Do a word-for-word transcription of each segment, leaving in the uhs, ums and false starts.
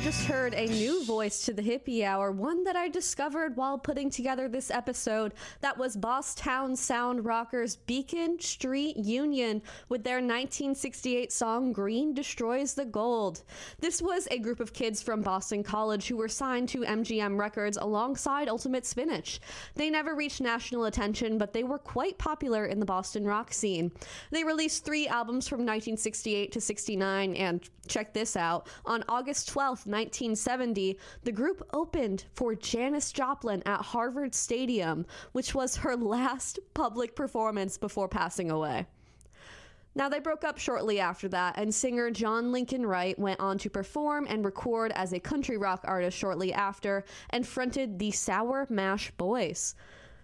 just heard a new voice to the Hippie Hour, one that I discovered while putting together this episode. That was Bosstown sound rockers Beacon Street Union with their nineteen sixty-eight song Green Destroys the Gold. This was a group of kids from Boston College who were signed to M G M Records alongside Ultimate Spinach. They never reached national attention, but they were quite popular in the Boston rock scene. They released three albums from nineteen sixty-eight to sixty-nine, and check this out, on August twelfth, nineteen seventy, the group opened for Janis Joplin at Harvard Stadium, which was her last public performance before passing away. Now, they broke up shortly after that, and singer John Lincoln Wright went on to perform and record as a country rock artist shortly after, and fronted the Sour Mash Boys.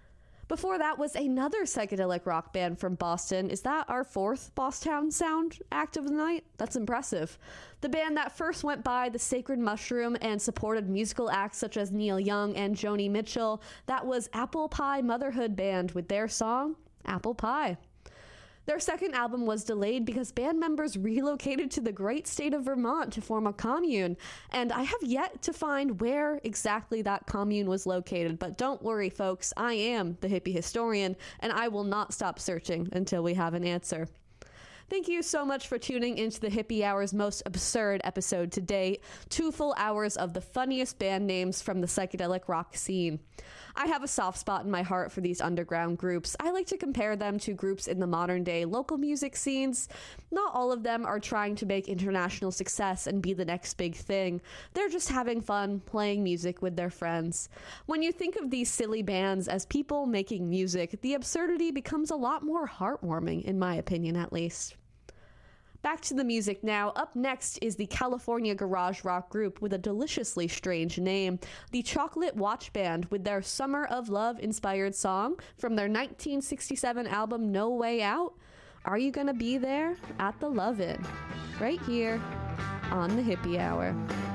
Before that was another psychedelic rock band from Boston. Is that our fourth Bosstown sound act of the night? That's impressive. The band that first went by the Sacred Mushroom and supported musical acts such as Neil Young and Joni Mitchell, that was Apple Pie Motherhood Band with their song, Apple Pie. Their second album was delayed because band members relocated to the great state of Vermont to form a commune, and I have yet to find where exactly that commune was located, but don't worry, folks, I am the hippie historian, and I will not stop searching until we have an answer. Thank you so much for tuning into the Hippie Hour's most absurd episode to date, two full hours of the funniest band names from the psychedelic rock scene. I have a soft spot in my heart for these underground groups. I like to compare them to groups in the modern day local music scenes. Not all of them are trying to make international success and be the next big thing. They're just having fun playing music with their friends. When you think of these silly bands as people making music, the absurdity becomes a lot more heartwarming, in my opinion at least. Back to the music now. Up next is the California garage rock group with a deliciously strange name, the Chocolate Watch Band, with their Summer of Love inspired song from their nineteen sixty-seven album No Way Out. Are you gonna be there at the Love-In? Right here on the Hippie Hour.